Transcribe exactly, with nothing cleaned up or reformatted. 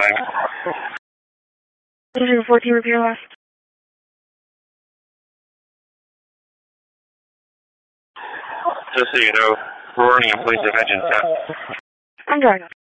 What is your fourteen repair last? Just so you know, we're running a police intervention test. I'm driving.